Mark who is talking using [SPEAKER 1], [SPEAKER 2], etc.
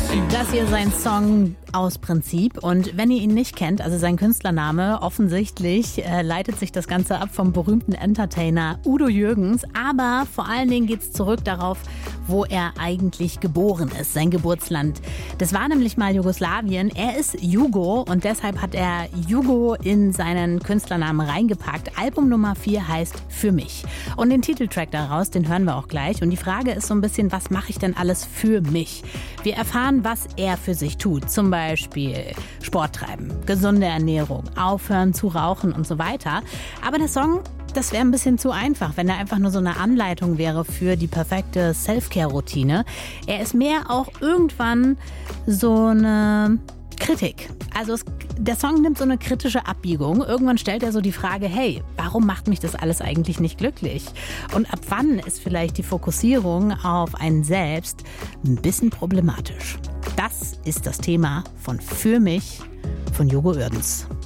[SPEAKER 1] Das hier ist sein Song aus Prinzip. Und wenn ihr ihn nicht kennt, also sein Künstlername, offensichtlich leitet sich das Ganze ab vom berühmten Entertainer Udo Jürgens. Aber vor allen Dingen geht es zurück darauf, wo er eigentlich geboren ist, sein Geburtsland. Das war nämlich mal Jugoslawien. Er ist Jugo und deshalb hat er Jugo in seinen Künstlernamen reingepackt. Album Nummer 4 heißt Für mich. Und den Titeltrack daraus, den hören wir auch gleich. Und die Frage ist so ein bisschen, was mache ich denn alles für mich? Wir erfahren, was er für sich tut. Zum Beispiel Sport treiben, gesunde Ernährung, aufhören zu rauchen und so weiter. Aber der Song, das wäre ein bisschen zu einfach, wenn er einfach nur so eine Anleitung wäre für die perfekte Self-Care-Routine. Er ist mehr auch irgendwann so eine Kritik. Also der Song nimmt so eine kritische Abbiegung. Irgendwann stellt er so die Frage, hey, warum macht mich das alles eigentlich nicht glücklich? Und ab wann ist vielleicht die Fokussierung auf einen selbst ein bisschen problematisch? Das ist das Thema von Für mich von Jogo Ördens.